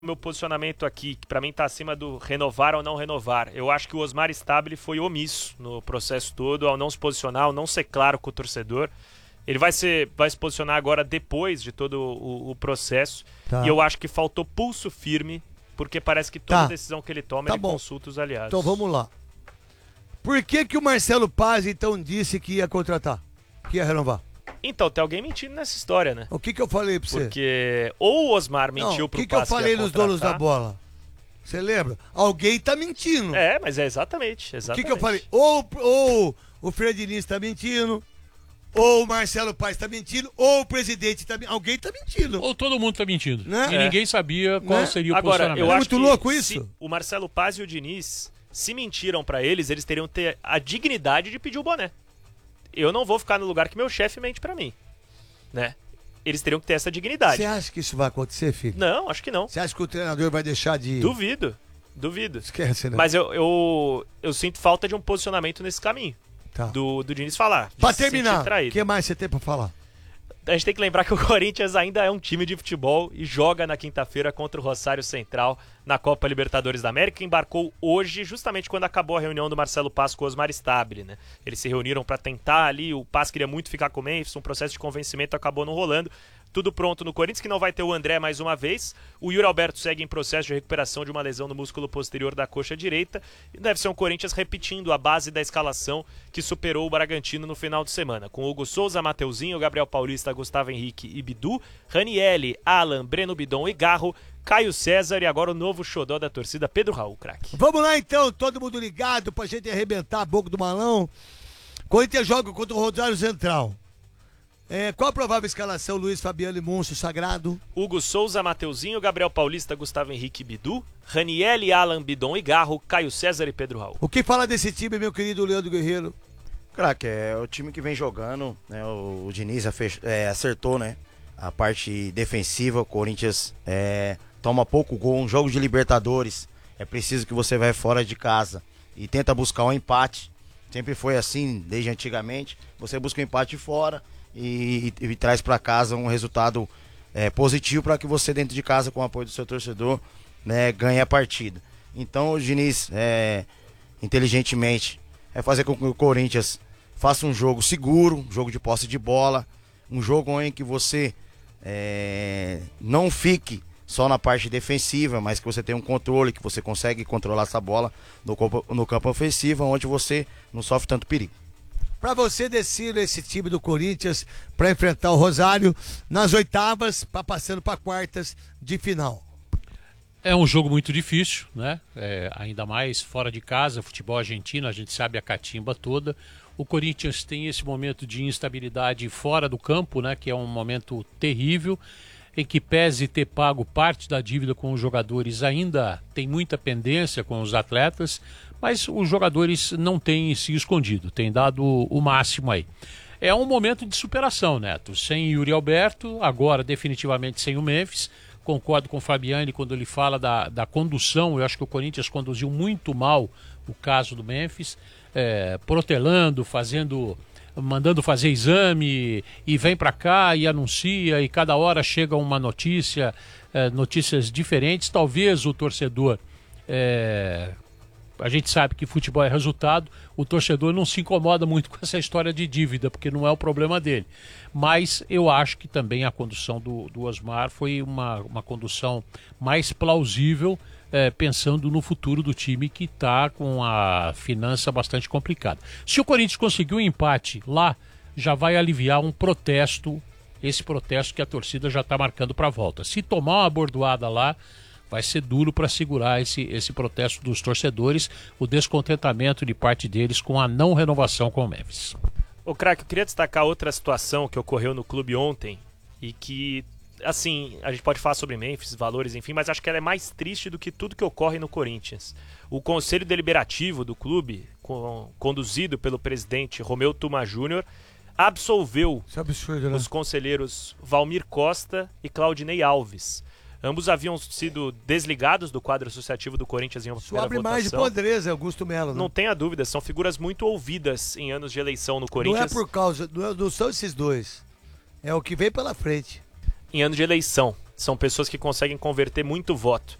meu posicionamento aqui, que pra mim tá acima do renovar ou não renovar. Eu acho que o Osmar Stabile foi omisso no processo todo, ao não se posicionar, ao não ser claro com o torcedor. Ele vai se posicionar agora depois de todo o processo. Tá. E eu acho que faltou pulso firme, porque parece que toda decisão que ele toma, ele consulta os aliados. Então vamos lá. Por que o Marcelo Paz então disse que ia contratar? Que ia renovar? Então, tem alguém mentindo nessa história, né? O que eu falei pra você? Porque ou o Osmar mentiu pro Paz. O que eu falei nos donos da bola? Você lembra? Alguém tá mentindo. É, mas é exatamente. O que eu falei? Ou o Fred Diniz tá mentindo, ou o Marcelo Paz tá mentindo, ou o presidente tá mentindo. Alguém tá mentindo. Ou todo mundo tá mentindo. Né? E ninguém sabia qual seria o posicionamento. Eu acho muito louco isso. O Marcelo Paz e o Diniz, se mentiram pra eles teriam que ter a dignidade de pedir o boné. Eu não vou ficar no lugar que meu chefe mente pra mim, né? Eles teriam que ter essa dignidade. Você acha que isso vai acontecer, filho? Não, acho que não. Você acha que o treinador vai deixar de... Duvido. Esquece, né? Mas eu sinto falta de um posicionamento nesse caminho. Tá. Do Diniz falar. Pra terminar, o que mais você tem pra falar? A gente tem que lembrar que o Corinthians ainda é um time de futebol e joga na quinta-feira contra o Rosário Central na Copa Libertadores da América. Embarcou hoje, justamente quando acabou a reunião do Marcelo Paz com o Osmar Stabile, né? Eles se reuniram para tentar ali, o Paz queria muito ficar com o Memphis, um processo de convencimento acabou não rolando. Tudo pronto no Corinthians, que não vai ter o André mais uma vez. O Yuri Alberto segue em processo de recuperação de uma lesão no músculo posterior da coxa direita. E deve ser um Corinthians repetindo a base da escalação que superou o Bragantino no final de semana. Com Hugo Souza, Mateuzinho, Gabriel Paulista, Gustavo Henrique e Bidu, Ranielli, Alan, Breno Bidon e Garro, Caio César e agora o novo xodó da torcida, Pedro Raul, craque. Vamos lá então, todo mundo ligado pra gente arrebentar a boca do malão. Corinthians joga contra o Rosário Central. Qual a provável escalação? Luiz Fabiano e Múncio Sagrado. Hugo Souza, Mateuzinho, Gabriel Paulista, Gustavo Henrique e Bidu, Ranielli, Alan, Bidon e Garro, Caio César e Pedro Raul. O que fala desse time, meu querido Leandro Guerreiro? Craque, é o time que vem jogando, né? O Diniz acertou, né? A parte defensiva, o Corinthians toma pouco gol, um jogo de Libertadores. É preciso que você vá fora de casa e tenta buscar um empate. Sempre foi assim, desde antigamente. Você busca um empate fora e traz para casa um resultado positivo para que você dentro de casa, com o apoio do seu torcedor, né, ganhe a partida. Então o Diniz, inteligentemente, fazer com que o Corinthians faça um jogo seguro, um jogo de posse de bola, um jogo em que você não fique só na parte defensiva, mas que você tenha um controle, que você consegue controlar essa bola no campo ofensivo, onde você não sofre tanto perigo. Para você descer esse time do Corinthians para enfrentar o Rosário nas oitavas, passando para quartas de final. É um jogo muito difícil, né? Ainda mais fora de casa, futebol argentino, a gente sabe a catimba toda. O Corinthians tem esse momento de instabilidade fora do campo, né? Que é um momento terrível, em que pese ter pago parte da dívida com os jogadores, ainda tem muita pendência com os atletas, mas os jogadores não têm se escondido, têm dado o máximo aí. É um momento de superação, Neto. Sem Yuri Alberto, agora definitivamente sem o Memphis. Concordo com o Fabiani quando ele fala da condução. Eu acho que o Corinthians conduziu muito mal o caso do Memphis, protelando, mandando fazer exame e vem para cá e anuncia e cada hora chega uma notícia, notícias diferentes. Talvez o torcedor, a gente sabe que futebol é resultado, o torcedor não se incomoda muito com essa história de dívida, porque não é o problema dele. Mas eu acho que também a condução do Osmar foi uma condução mais plausível, pensando no futuro do time que está com a finança bastante complicada. Se o Corinthians conseguir um empate lá, já vai aliviar um protesto, esse protesto que a torcida já está marcando para a volta. Se tomar uma bordoada lá, vai ser duro para segurar esse protesto dos torcedores, o descontentamento de parte deles com a não renovação com o Memphis. Ô craque, eu queria destacar outra situação que ocorreu no clube ontem e que, assim, a gente pode falar sobre Memphis, valores, enfim, mas acho que ela é mais triste do que tudo que ocorre no Corinthians. O Conselho Deliberativo do clube, conduzido pelo presidente Romeu Tuma Júnior, absolveu os conselheiros Valmir Costa e Claudinei Alves. Ambos haviam sido desligados do quadro associativo do Corinthians em uma primeira votação. Sobe mais de podreza, Augusto Melo, né? Não tenha dúvida, são figuras muito ouvidas em anos de eleição no Corinthians. Não é por causa, não são esses dois. É o que vem pela frente. Em ano de eleição. são pessoas que conseguem converter muito voto.